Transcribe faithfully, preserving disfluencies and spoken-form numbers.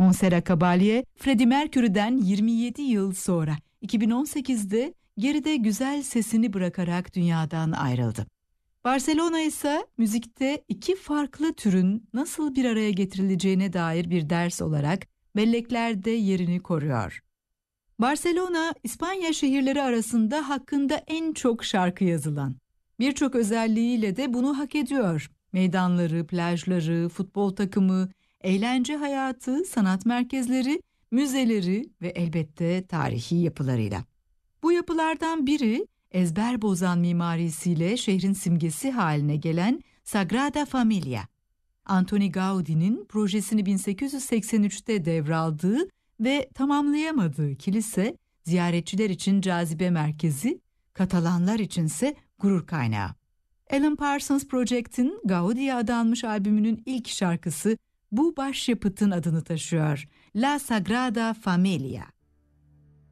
Montserrat Caballé, Freddie Mercury'den yirmi yedi yıl sonra iki bin on sekizde geride güzel sesini bırakarak dünyadan ayrıldı. Barcelona ise müzikte iki farklı türün nasıl bir araya getirileceğine dair bir ders olarak belleklerde yerini koruyor. Barcelona, İspanya şehirleri arasında hakkında en çok şarkı yazılan. Birçok özelliğiyle de bunu hak ediyor. Meydanları, plajları, futbol takımı, eğlence hayatı, sanat merkezleri, müzeleri ve elbette tarihi yapılarıyla. Bu yapılardan biri ezber bozan mimarisiyle şehrin simgesi haline gelen Sagrada Familia. Antoni Gaudi'nin projesini bin sekiz yüz seksen üçte devraldığı ve tamamlayamadığı kilise, ziyaretçiler için cazibe merkezi, Katalanlar içinse gurur kaynağı. Alan Parsons Project'in Gaudi'ye adanmış albümünün ilk şarkısı bu başyapıtın adını taşıyor. La Sagrada Familia.